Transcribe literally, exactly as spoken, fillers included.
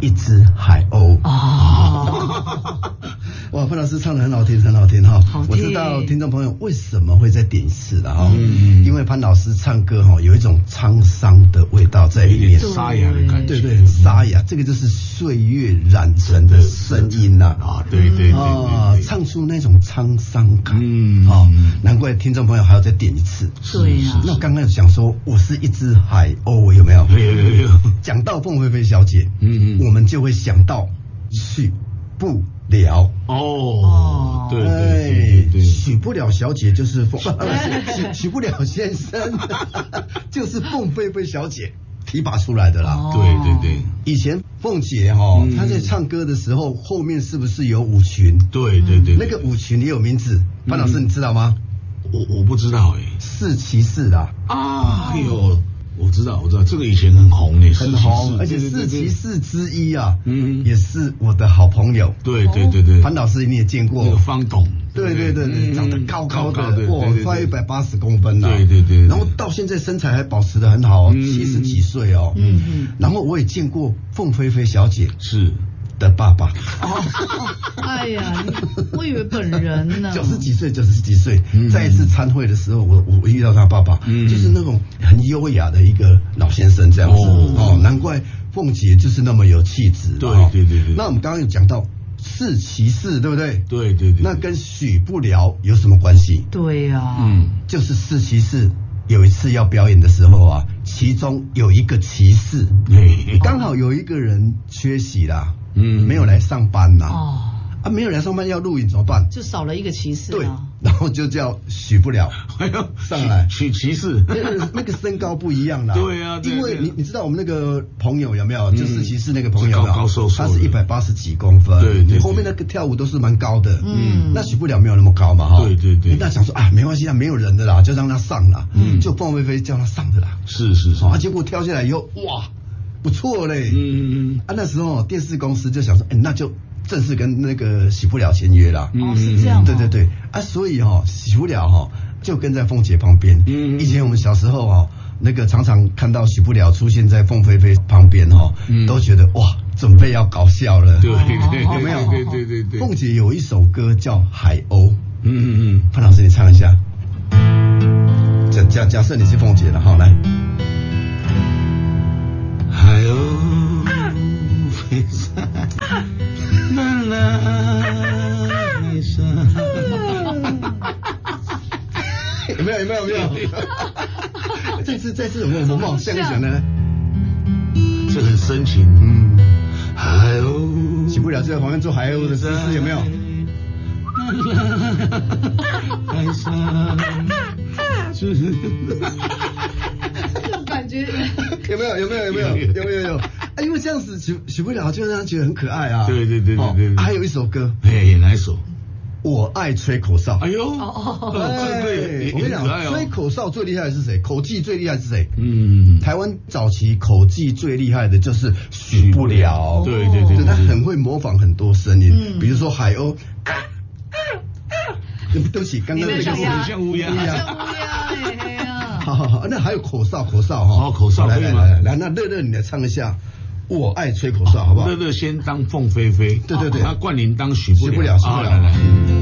一只海鸥。 哦， 哇，潘老师唱得很好听，很好听哈。 好听。 我知道听众朋友为什么会再点一次的哈， 嗯， 因为潘老师唱歌哈有一种沧桑的味道在里面， 沙哑的感觉， 对对，很沙哑，这个就是岁月染成的声音呐。 啊，对对对啊，唱出那种沧桑感。 嗯， 哦，难怪听众朋友还要再点一次。 对呀。 那我刚刚想说，我是一只海鸥，有没有？ 有有有。 讲到凤飞飞小姐， 嗯嗯， 我们就会想到许不了。 哦，对对对对， 许不了小姐就是凤，许许不了先生就是凤飞飞小姐提拔出来的啦。 对对对， 以前凤姐哈，她在唱歌的时候，后面是不是有舞群？ 对对对， 那个舞群也有名字，潘老师你知道吗？ 我我不知道哎， 四骑士啦。 啊，有。我知道，我知道，这个以前很红诶， 很红，而且四骑士之一啊，嗯，也是我的好朋友。 对对对对， 潘老师你也见过， 那个方董， 对对对对，长得高高的，哇，快一百八十公分了， 对对对， 然后到现在身材还保持得很好哦，七十几岁哦，嗯嗯，然后我也见过凤飞飞小姐， 是。 的爸爸， 哦，哎呀，我以为本人呢， 九十几岁，九十几岁，再一次参会的时候，我我遇到他爸爸，嗯，就是那种很优雅的一个老先生这样子，哦，哦难怪凤姐就是那么有气质， 对对对对。 那我们刚刚有讲到四骑士，对不对？ 对对对。 那跟许不了有什么关系？ 对呀，啊， 嗯，就是四骑士。有一次要表演的时候啊，其中有一个骑士，刚好有一个人缺席啦，嗯，没有来上班啦，哦，啊，没有来上班要录影怎么办？ 就少了一个骑士， 对，然后就叫许不了上来许骑士， 那个那个身高不一样啦， 对啊， 因为你你知道我们那个朋友有没有？就是骑士那个朋友高高瘦瘦， 他是一百八十几公分， 对对， 后面那个跳舞都是蛮高的，嗯，那许不了没有那么高嘛，哈， 对对对， 那想说啊，没关系啊，没有人的啦，就让他上啦，嗯，就凤飞飞叫他上的啦， 是是是， 啊，结果跳下来以后，哇，不错嘞，嗯嗯嗯，啊，那时候电视公司就想说，哎，那就正式跟那个许不了签约啦， 哦，是这样， 对对对，啊，所以哈，许不了哈就跟在凤姐旁边，嗯，以前我们小时候啊，那个常常看到许不了出现在凤飞飞旁边哈，都觉得哇，准备要搞笑了， 对对， 有没有？ 对对对对， 凤姐有一首歌叫《海鸥》， 嗯嗯嗯， 潘老师你唱一下。假假假设你是凤姐了，好来。 海鸥飞上蓝蓝海上， 有没有有没有有没有？再次再次有没有模仿像一想呢？ 这很深情，嗯，海鸥起不了就在旁边做海鸥的姿势，有没有？ 海上，就是， 感觉有没有有没有有没有有没有有？啊，因为这样子许许不了，就让他觉得很可爱啊。 对对对对对。 还有一首歌， 哎，哪一首？ 我爱吹口哨。 哎呦，哦，这个我跟你讲，吹口哨最厉害的是谁？口技最厉害的是谁？ 嗯， 台湾早期口技最厉害的就是许不了。 对对对， 他很会模仿很多声音，比如说海鸥。对不起，刚刚那个像像乌鸦， 像乌鸦， 好好好，那还有口哨，口哨哈， 哦，口哨来来来来，那乐乐你来唱一下。我爱吹口哨，好不好？ 乐乐先当凤飞飞， 对对对， 他冠霖当许不了，许不了， 来来。